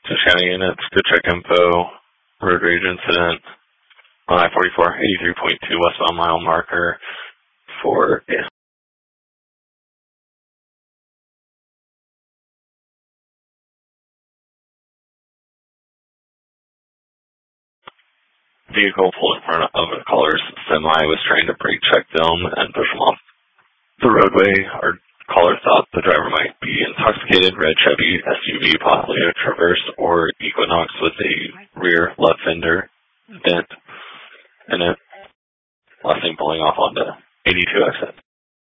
Fish County units, good check info, road rage incident on I-44, 83.2 westbound mile marker for vehicle pulled in front of a caller's semi, was trying to brake check them and push them off the roadway. Our caller thought the driver might be intoxicated. Red Chevy SUV, possibly a Traverse or Equinox with a rear left fender dent in it. Last thing pulling off onto 82 exit.